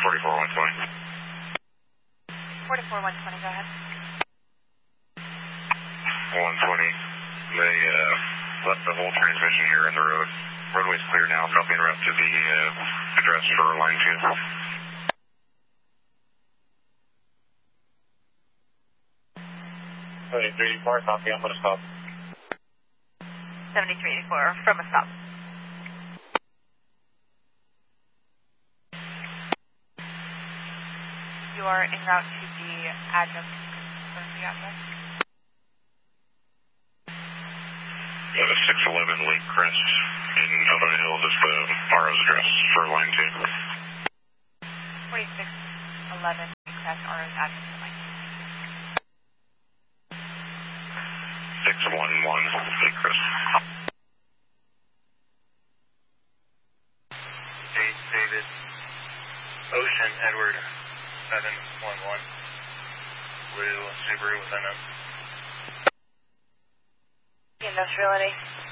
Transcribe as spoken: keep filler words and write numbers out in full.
forty-four one twenty. forty-four one twenty, go ahead. one twenty. They uh, left the whole transmission here in the road. Roadway's clear now. Copy and route to the uh, address for line two. seventy-three eighty-four, copy. I'm going to stop. seventy-three eighty-four from a stop. You are en route to the address. Confirm the address. Yeah, the six eleven Lake Crest in Elmwood Hills is the R O's address for line two. forty-six eleven Lake Crest, R O's address for line two. six one one Lake Crest. David, Ocean, Edward, seven one one, Blue Subaru with N M. Industriality.